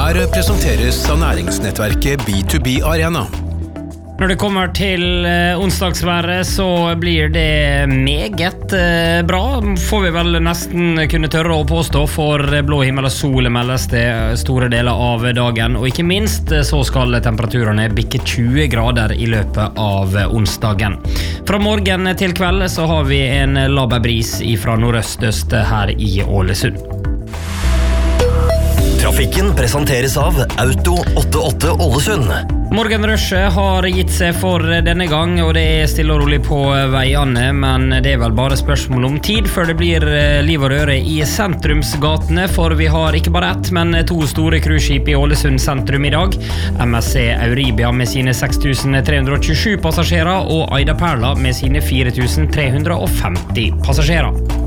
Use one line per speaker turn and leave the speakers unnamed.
Her presenteres av næringsnettverket B2B Arena.
Når det kommer til onsdagsværet så blir det meget bra, får vi vel nesten kunne tørre å påstå, for blå himmel og sol meldes det store deler av dagen, og ikke minst så skal temperaturene bikke 20 grader i løpet av onsdagen. Fra morgen til kveld så har vi en laber bris fra nordøst-øst her i Ålesund.
Trafikken presenteres av Auto 88 Ålesund.
Morgenrushet har gitt seg for denne gang, og det er stille og rolig på veiene, men det er vel bare spørsmål om tid før det blir liv og røre i sentrumsgatene, for vi har ikke bare ett, men to store cruiseskip i Ålesund sentrum i dag. MSC Euribia med sine 6.327 passasjerer, og Aida Perla med sine 4.350 passasjerer.